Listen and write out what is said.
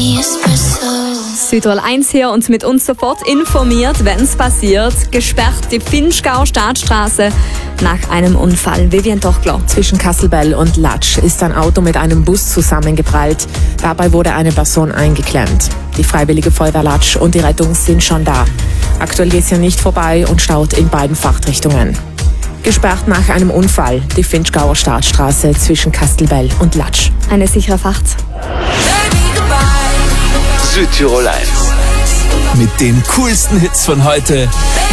Südtirol 1 hier und mit uns sofort informiert, wenn es passiert. Gesperrt die Vinschgauer Staatsstraße nach einem Unfall. Vivian Tochler. Zwischen Kastelbell und Latsch ist ein Auto mit einem Bus zusammengeprallt. Dabei wurde eine Person eingeklemmt. Die Freiwillige Feuerwehr Latsch und die Rettung sind schon da. Aktuell geht es hier nicht vorbei und staut in beiden Fahrtrichtungen. Gesperrt nach einem Unfall die Vinschgauer Staatsstraße zwischen Kastelbell und Latsch. Eine sichere Fahrt. Südtirol 1. Mit den coolsten Hits von heute